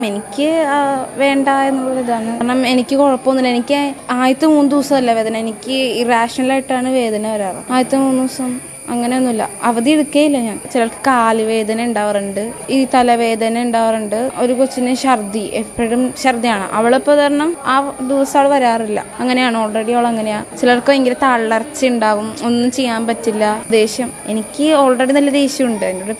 എനിക്ക് വേണ്ട എന്നുള്ളതാണ്. കാരണം എനിക്ക് കുഴപ്പമൊന്നുമില്ല. എനിക്ക് ആദ്യത്തെ 3 ദിവസമല്ല വേദന, എനിക്ക് ഇറാഷണലായിട്ടാണ് വേദന വരാറ്. ആദ്യത്തെ 3 ദിവസം അങ്ങനെയൊന്നുമില്ല, അവധി എടുക്കുകയില്ല ഞാൻ. ചിലർക്ക് കാലുവേദന ഉണ്ടാവാറുണ്ട്, ഈ തലവേദന ഉണ്ടാവാറുണ്ട്. ഒരു കൊച്ചിന് ഛർദി, എപ്പോഴും ഛർദിയാണ്. അവളിപ്പോൾ കാരണം ആ ദിവസം അവൾ വരാറില്ല. അങ്ങനെയാണ്, ഓൾറെഡി അവൾ അങ്ങനെയാണ്. ചിലർക്ക് ഭയങ്കര തളർച്ച ഉണ്ടാവും, ഒന്നും ചെയ്യാൻ പറ്റില്ല. ദേഷ്യം, എനിക്ക് ഓൾറെഡി നല്ല ദേഷ്യമുണ്ട്. എന്നോട്